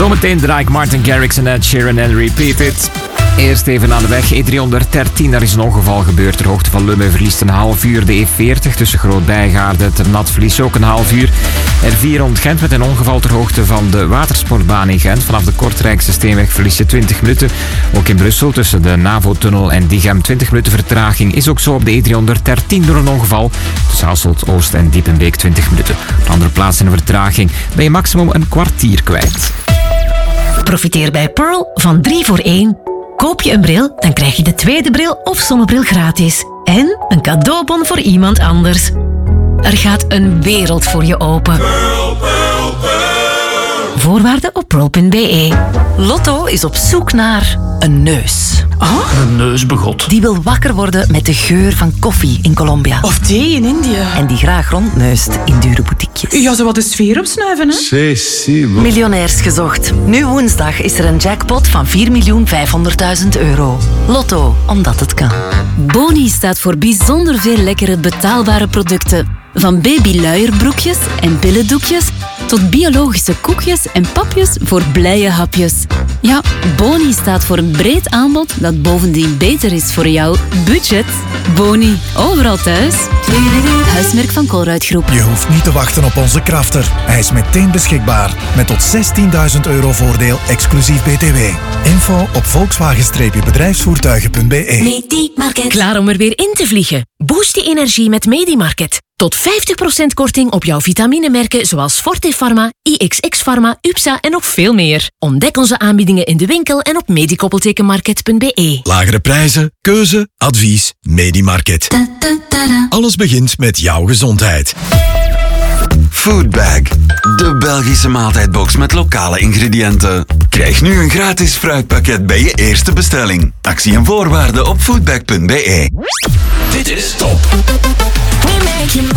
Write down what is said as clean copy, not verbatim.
Zometeen draai ik Martin Garrix en Ed Sheeran en Repeat It. Eerst even aan de weg. E313, daar is een ongeval gebeurd. Ter hoogte van Lummen verliest een half uur. De E40 tussen Groot-Bijgaarden en Ternat verliest ook een half uur. R4 rond Gent met een ongeval ter hoogte van de watersportbaan in Gent. Vanaf de Kortrijkse Steenweg verlies je 20 minuten. Ook in Brussel tussen de NAVO-tunnel en Diegem 20 minuten vertraging. Is ook zo op de E313 door een ongeval. Tussen Hasselt, Oost en Diepenbeek 20 minuten. Op andere plaatsen een vertraging ben je maximum een kwartier kwijt. Profiteer bij Pearl van 3 voor 1. Koop je een bril, dan krijg je de tweede bril of zonnebril gratis. En een cadeaubon voor iemand anders. Er gaat een wereld voor je open. Pearl, Pearl, Pearl. Voorwaarden op pearl.be. Lotto is op zoek naar een neus. Een neusbegot. Die wil wakker worden met de geur van koffie in Colombia. Of thee in India. En die graag rondneust in dure boutiquejes. Ja, zo wat de sfeer opsnuiven, hè? Miljonairs gezocht. Nu woensdag is er een jackpot van 4.500.000 euro. Lotto, omdat het kan. Boni staat voor bijzonder veel lekkere betaalbare producten. Van babyluierbroekjes en billendoekjes tot biologische koekjes en papjes voor blije hapjes. Ja, Boni staat voor een breed aanbod dat bovendien beter is voor jouw budget. Boni, overal thuis. Huismerk van Colruyt-groep. Je hoeft niet te wachten op onze krafter. Hij is meteen beschikbaar. Met tot €16.000 voordeel, exclusief BTW. Info op volkswagen-bedrijfsvoertuigen.be. Medimarket. Klaar om er weer in te vliegen? Boost je energie met Medimarket. Tot 50% korting op jouw vitaminemerken zoals Forte Pharma, IXX Pharma, UPSA en nog veel meer. Ontdek onze aanbiedingen in de winkel en op medikoppeltekenmarket.be. Lagere prijzen, keuze, advies, Medimarket. Alles begint met jouw gezondheid. Foodbag, de Belgische maaltijdbox met lokale ingrediënten. Krijg nu een gratis fruitpakket bij je eerste bestelling. Actie en voorwaarden op foodbag.be. Dit is Top. We make you